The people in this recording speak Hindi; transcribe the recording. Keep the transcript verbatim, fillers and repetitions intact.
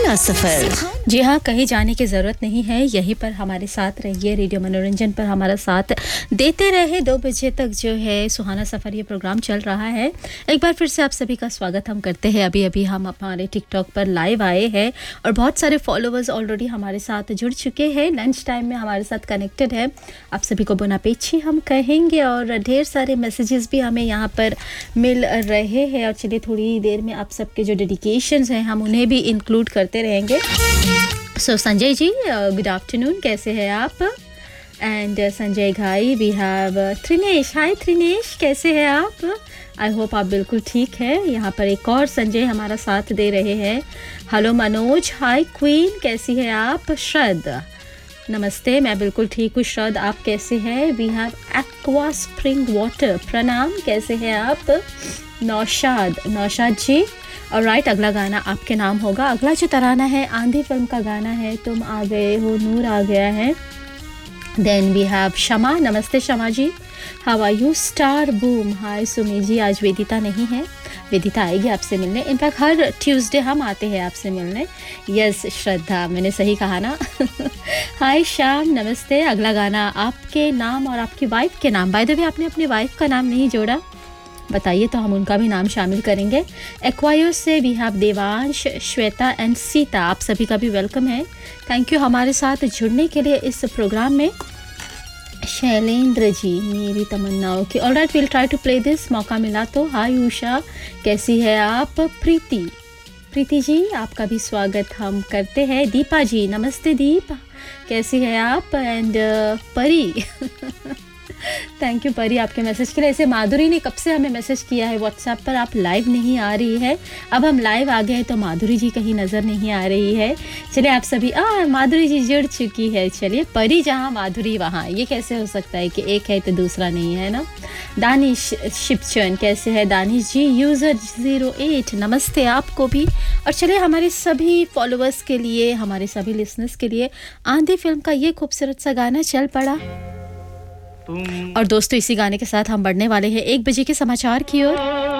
सुहाना सफर। जी हाँ, कहीं जाने की ज़रूरत नहीं है, यहीं पर हमारे साथ रहिए, रेडियो मनोरंजन पर हमारा साथ देते रहे। दो बजे तक जो है सुहाना सफ़र ये प्रोग्राम चल रहा है। एक बार फिर से आप सभी का स्वागत हम करते हैं। अभी अभी हम हमारे टिकटॉक पर लाइव आए हैं और बहुत सारे फॉलोवर्स ऑलरेडी हमारे साथ जुड़ चुके हैं, लंच टाइम में हमारे साथ कनेक्टेड है। आप सभी को बोना पेची हम कहेंगे और ढेर सारे मैसेजेस भी हमें यहाँ पर मिल रहे हैं। और चलिए थोड़ी देर में आप सबके जो डेडिकेशंस हैं हम उन्हें भी इंक्लूड करते रहेंगे। सो so, Sanjay ji, good afternoon, कैसे हैं आप? एंड संजय घाई, वी हैव त्रिनेश। हाय त्रिनेश, कैसे हैं आप? आई होप आप बिल्कुल ठीक है। यहाँ पर एक और संजय हमारा साथ दे रहे हैं। हेलो मनोज, हाय क्वीन, कैसी है आप? श्रद्धा, नमस्ते, मैं बिल्कुल ठीक हूँ। श्रद्धा, आप कैसे हैं? We have aqua spring water, प्रणाम, कैसे हैं आप? नौशाद, नौशाद जी, और राइट, अगला गाना आपके नाम होगा। अगला जो तराना है आंधी फिल्म का गाना है, तुम आ गए हो, नूर आ गया है। देन वी हैव शमा, नमस्ते शमा जी, how are you? Star boom, हाय सुमी जी, आज वेदिता नहीं है, वेदिता आएगी आपसे मिलने। इनफैक्ट हर ट्यूसडे हम आते हैं आपसे मिलने। यस श्रद्धा, मैंने सही कहा ना? हाय श्याम, नमस्ते। अगला गाना आपके नाम और आपकी वाइफ के नाम। बाय द वे, आपने अपनी वाइफ का नाम नहीं जोड़ा, बताइए तो हम उनका भी नाम शामिल करेंगे। एक्वायो से we have Devansh, Shweta and Sita, आप सभी का भी वेलकम है। थैंक यू हमारे साथ जुड़ने के लिए इस प्रोग्राम में। शैलेंद्र जी, मेरी तमन्नाओं की, all right, will try to play this, मौका मिला तो। हाय उषा, कैसी है आप? प्रीति, प्रीति जी, आपका भी स्वागत हम करते हैं। दीपा जी, नमस्ते दीप, कैसी है आप? एंड परी थैंक यू परी आपके मैसेज के लिए। ऐसे माधुरी ने कब से हमें मैसेज किया है व्हाट्सएप पर, आप लाइव नहीं आ रही है। अब हम लाइव आ गए तो माधुरी जी कहीं नज़र नहीं आ रही है। चलिए आप सभी, आ माधुरी जी जुड़ चुकी है। चलिए, परी जहाँ माधुरी वहाँ, ये कैसे हो सकता है कि एक है तो दूसरा नहीं है ना? दानिश शिपचन, कैसे है दानिश जी? यूज़र ज़ीरो एट, नमस्ते आपको भी। और चलिए हमारे सभी फॉलोअर्स के लिए, हमारे सभी लिसनर्स के लिए आंधी फिल्म का ये खूबसूरत सा गाना चल पड़ा। और दोस्तों, इसी गाने के साथ हम बढ़ने वाले हैं एक बजे के समाचार की ओर।